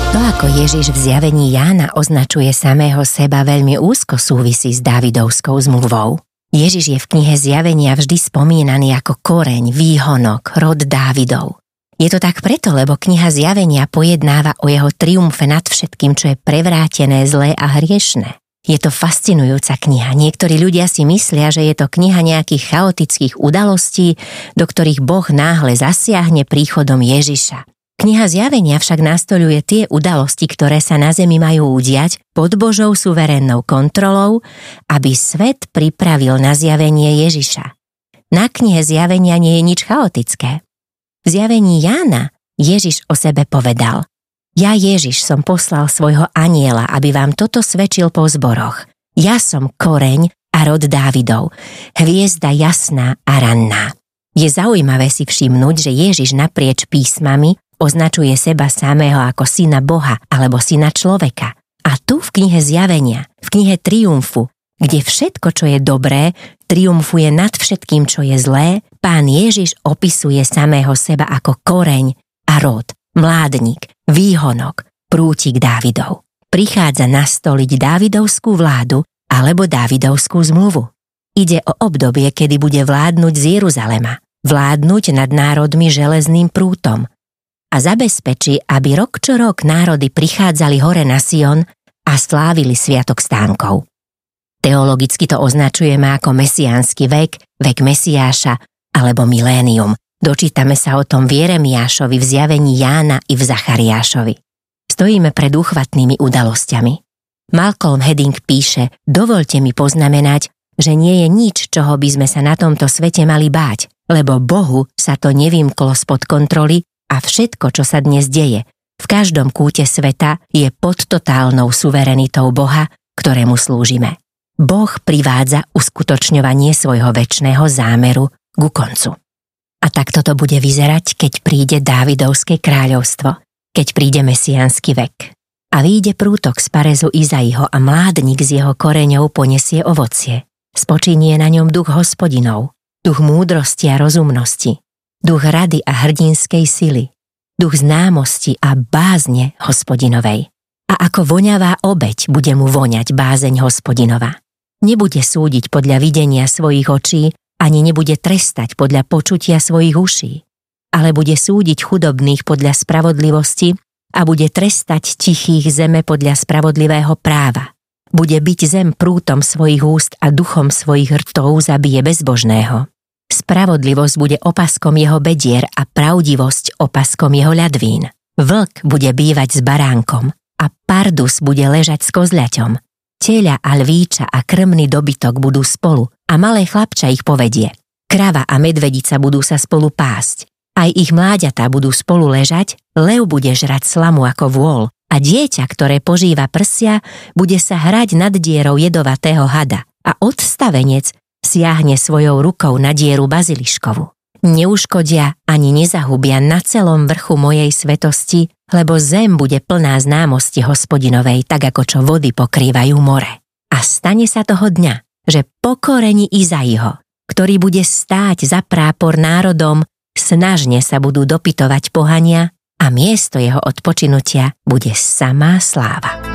To, ako Ježiš v zjavení Jána označuje samého seba, veľmi úzko súvisí s Dávidovskou zmluvou. Ježiš je v knihe Zjavenia vždy spomínaný ako koreň, výhonok, rod Dávidov. Je to tak preto, lebo kniha Zjavenia pojednáva o jeho triumfe nad všetkým, čo je prevrátené, zlé a hriešne. Je to fascinujúca kniha. Niektorí ľudia si myslia, že je to kniha nejakých chaotických udalostí, do ktorých Boh náhle zasiahne príchodom Ježiša. Kniha Zjavenia však nastoľuje tie udalosti, ktoré sa na zemi majú udiať pod Božou suverénnou kontrolou, aby svet pripravil na zjavenie Ježiša. Na knihe Zjavenia nie je nič chaotické. V zjavení Jána Ježiš o sebe povedal: Ja Ježiš som poslal svojho anjela, aby vám toto svedčil po zboroch. Ja som koreň a rod Dávidov, hviezda jasná a ranná. Je zaujímavé si všimnúť, že Ježiš naprieč písmami označuje seba samého ako syna Boha alebo syna človeka. A tu v knihe Zjavenia, v knihe Triumfu, kde všetko, čo je dobré, triumfuje nad všetkým, čo je zlé, Pán Ježiš opisuje samého seba ako koreň a rod, mládnik, výhonok, prútik Dávidov. Prichádza nastoliť Dávidovskú vládu alebo Dávidovskú zmluvu. Ide o obdobie, kedy bude vládnuť z Jeruzalema, vládnuť nad národmi železným prútom a zabezpečí, aby rok čo rok národy prichádzali hore na Sion a slávili sviatok stánkov. Teologicky to označujeme ako mesiánsky vek, vek Mesiáša alebo milénium. Dočítame sa o tom v Jeremiášovi, v zjavení Jána i v Zachariášovi. Stojíme pred úchvatnými udalosťami. Malcolm Hedding píše: Dovoľte mi poznamenať, že nie je nič, čoho by sme sa na tomto svete mali báť, lebo Bohu sa to nevymklo spod kontroly a všetko, čo sa dnes deje, v každom kúte sveta je pod totálnou suverenitou Boha, ktorému slúžime. Boh privádza uskutočňovanie svojho večného zámeru ku koncu. A takto to bude vyzerať, keď príde Dávidovské kráľovstvo, keď príde mesiánsky vek. A vyjde prútok z parezu Izaiho a mládnik z jeho koreňov ponesie ovocie. Spočinie na ňom duch Hospodinov, duch múdrosti a rozumnosti, duch rady a hrdinskej sily, duch známosti a bázne Hospodinovej. A ako voňavá obeť bude mu voňať bázeň Hospodinova. Nebude súdiť podľa videnia svojich očí, ani nebude trestať podľa počutia svojich uší, ale bude súdiť chudobných podľa spravodlivosti a bude trestať tichých zeme podľa spravodlivého práva. Bude biť zem prútom svojich úst a duchom svojich rtov zabije bezbožného. Spravodlivosť bude opaskom jeho bedier a pravdivosť opaskom jeho ľadvín. Vlk bude bývať s baránkom a pardus bude ležať s kozľaťom. Teľa a lvíča a krmný dobytok budú spolu a malé chlapča ich povedie. Krava a medvedica budú sa spolu pásť. Aj ich mláďatá budú spolu ležať, lev bude žrať slamu ako vôl a dieťa, ktoré požíva prsia, bude sa hrať nad dierou jedovatého hada a odstavenec siahne svojou rukou na dieru baziliškovu. Neuškodia ani nezahubia na celom vrchu mojej svetosti, lebo zem bude plná známosti Hospodinovej, tak ako čo vody pokrývajú more. A stane sa toho dňa, že po koreni Izaiho, ktorý bude stáť za prápor národom, snažne sa budú dopytovať pohania a miesto jeho odpočinutia bude samá sláva.